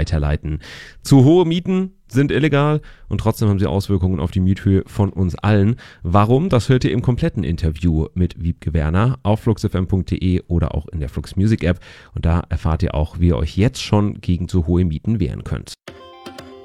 weiterleiten. Zu hohe Mieten sind illegal und trotzdem haben sie Auswirkungen auf die Miethöhe von uns allen. Warum? Das hört ihr im kompletten Interview mit Wiebke Werner auf fluxfm.de oder auch in der Flux Music App. Und da erfahrt ihr auch, wie ihr euch jetzt schon gegen zu hohe Mieten wehren könnt.